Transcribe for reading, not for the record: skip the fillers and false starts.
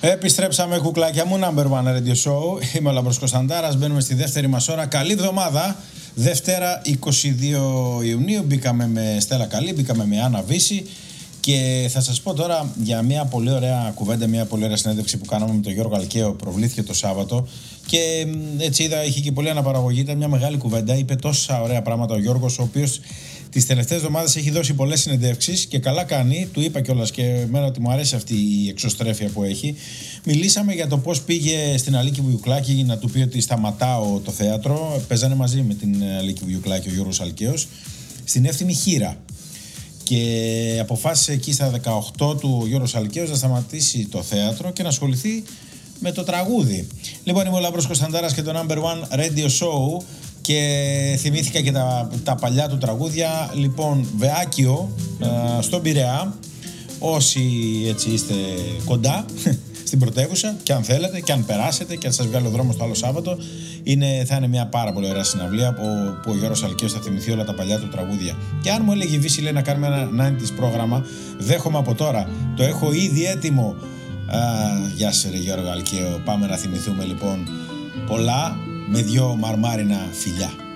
Επιστρέψαμε, κουκλάκια μου, Number One Radio Show. Είμαι ο Λάμπρος Κωνσταντάρας, μπαίνουμε στη δεύτερη μας ώρα. Καλή εβδομάδα. Δευτέρα 22 Ιουνίου. Μπήκαμε με Στέλλα Καλή, μπήκαμε με Άννα Βύση. Και θα σας πω τώρα για μια πολύ ωραία κουβέντα, μια πολύ ωραία συνέντευξη που κάναμε με τον Γιώργο Αλκαίο. Προβλήθηκε το Σάββατο. Και έτσι είδα, είχε και πολλή αναπαραγωγή. Ήταν μια μεγάλη κουβέντα. Είπε τόσα ωραία πράγματα ο Γιώργος, ο οποίος τις τελευταίες εβδομάδες έχει δώσει πολλές συνεντεύξεις και καλά κάνει. Του είπα κιόλας και εμένα ότι μου αρέσει αυτή η εξωστρέφεια που έχει. Μιλήσαμε για το πώς πήγε στην Αλίκη Βουγιουκλάκη να του πει ότι σταματάω το θέατρο. Παίζανε μαζί με την Αλίκη Βουγιουκλάκη ο Γιώργος Αλκαίος στην Εύθυμη Χήρα. Και αποφάσισε εκεί στα 18 του ο Γιώργος Αλκαίος να σταματήσει το θέατρο και να ασχοληθεί με το τραγούδι. Λοιπόν, είμαι ο Λάμπρος Κωνσταντάρας και το Number One Radio Show και θυμήθηκα και τα παλιά του τραγούδια. Λοιπόν, Βεάκιο στον Πειραιά, όσοι έτσι είστε κοντά στην πρωτεύουσα και αν θέλετε και αν περάσετε και αν σας βγάλει ο δρόμος το άλλο Σάββατο, θα είναι μια πάρα πολύ ωραία συναυλία που ο Γιώργος Αλκαίος θα θυμηθεί όλα τα παλιά του τραγούδια. Και αν μου έλεγε η Βύση, λέει, να κάνουμε ένα 90's πρόγραμμα, δέχομαι από τώρα, το έχω ήδη έτοιμο. Γεια σου ρε Γιώργο Αλκαίο, πάμε να θυμηθούμε λοιπόν πολλά με δυο μαρμάρινα φιλιά.